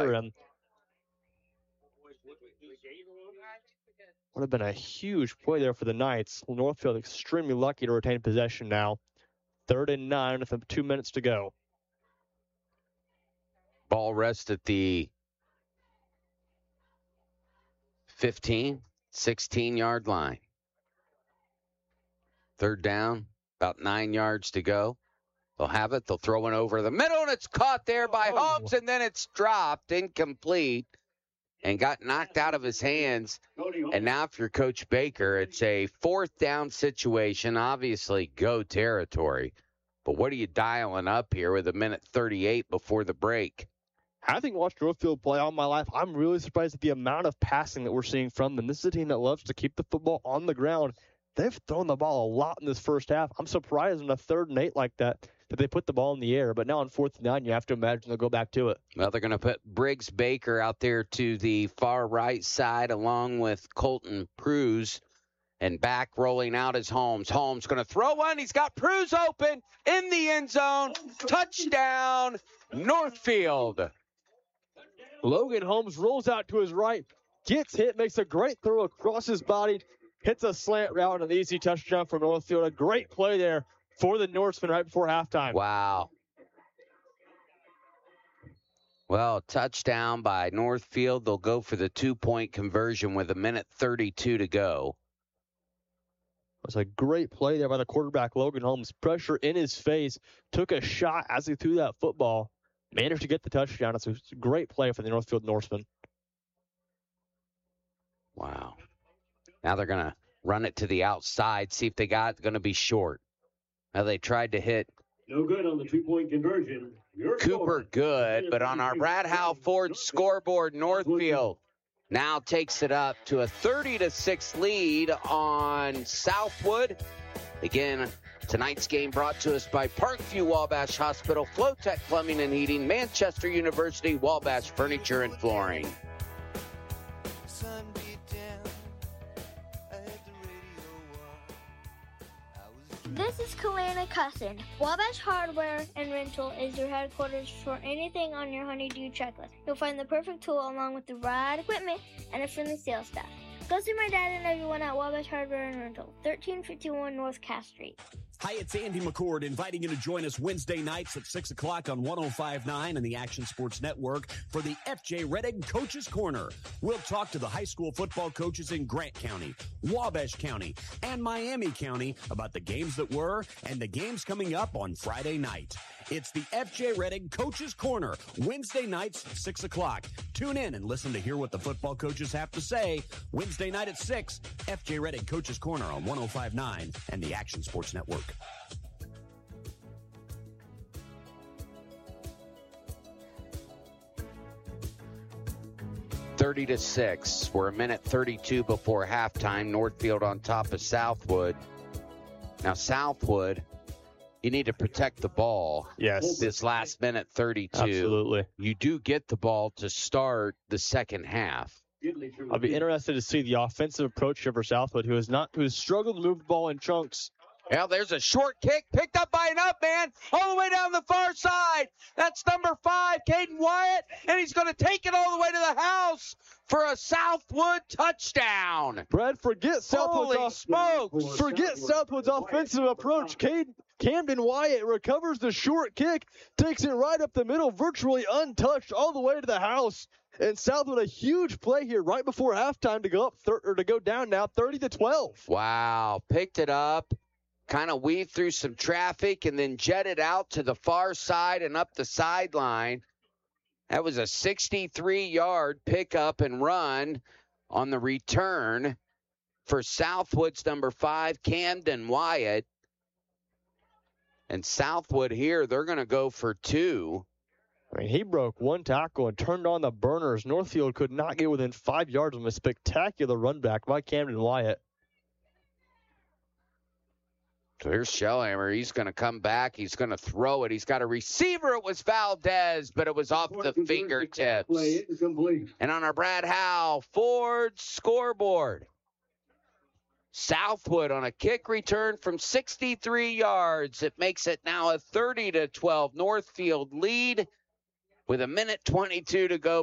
near him. Would have been a huge play there for the Knights. Northfield extremely lucky to retain possession now. 3rd and 9 with 2 minutes to go. Ball rests at the 15, 16-yard line. 3rd down, about 9 yards to go. They'll have it. They'll throw it over the middle, and it's caught there by Holmes, and then it's dropped, incomplete, and got knocked out of his hands. And now if you're Coach Baker, it's a 4th down situation, obviously go territory. But what are you dialing up here with 1:38 before the break? Having watched Northfield play all my life, I'm really surprised at the amount of passing that we're seeing from them. This is a team that loves to keep the football on the ground. They've thrown the ball a lot in this first half. I'm surprised on a 3rd and 8 like that they put the ball in the air. But now on 4th and 9, you have to imagine they'll go back to it. Well, they're going to put Briggs Baker out there to the far right side along with Colton Pruse. And back rolling out is Holmes. Holmes going to throw one. He's got Pruse open in the end zone. Touchdown, Northfield. Logan Holmes rolls out to his right, gets hit, makes a great throw across his body, hits a slant route, and an easy touchdown for Northfield. A great play there for the Norsemen right before halftime. Wow. Well, touchdown by Northfield. They'll go for the 2-point conversion with 1:32 to go. It was a great play there by the quarterback, Logan Holmes. Pressure in his face, took a shot as he threw that football. Managed to get the touchdown. It's a great play for the Northfield Norsemen. Wow. Now they're going to run it to the outside, see if they got going to be short. Now they tried to hit no good on the 2-point conversion. Cooper good, but on our Brad Howe Ford scoreboard, Northfield now takes it up to a 30-6 lead on Southwood. Again, tonight's game brought to us by Parkview Wabash Hospital, Flowtech Plumbing and Heating, Manchester University, Wabash Furniture and Flooring. This is Kalana Cussin. Wabash Hardware and Rental is your headquarters for anything on your honeydew checklist. You'll find the perfect tool along with the right equipment and a friendly sales staff. Go see my dad and everyone at Wabash Hardware and Rental, 1351 North Cass Street. Hi, it's Andy McCord inviting you to join us Wednesday nights at 6 o'clock on 105.9 and the Action Sports Network for the FJ Rettig Coaches Corner. We'll talk to the high school football coaches in Grant County, Wabash County, and Miami County about the games that were and the games coming up on Friday night. It's the FJ Rettig Coaches Corner, Wednesday nights at 6 o'clock. Tune in and listen to hear what the football coaches have to say. Wednesday night at 6, FJ Rettig Coaches Corner on 105.9 and the Action Sports Network. 30-6. We're 1:32 before halftime. Northfield on top of Southwood. Now Southwood, you need to protect the ball. Yes. This last minute 32. Absolutely. You do get the ball to start the second half. I'll be interested to see the offensive approach here for Southwood, who has struggled to move the ball in chunks. Well, there's a short kick picked up by an up man all the way down the far side. That's number 5, Caden Wyatt, and he's going to take it all the way to the house for a Southwood touchdown. Brad, forget Holy smokes. Forget Southwood's offensive approach. Camden Wyatt recovers the short kick, takes it right up the middle, virtually untouched, all the way to the house. And Southwood, a huge play here right before halftime to go up to go down now 30-12. Wow, picked it up. Kind of weaved through some traffic and then jetted out to the far side and up the sideline. That was a 63-yard pickup and run on the return for Southwood's number 5, Camden Wyatt. And Southwood here, they're going to go for 2. I mean, he broke one tackle and turned on the burners. Northfield could not get within 5 yards of a spectacular run back by Camden Wyatt. So here's Shellhammer. He's going to come back. He's going to throw it. He's got a receiver. It was Valdez, but it was off the fingertips. And on our Brad Howe Ford scoreboard, Southwood on a kick return from 63 yards. It makes it now a 30-12 Northfield lead with 1:22 to go.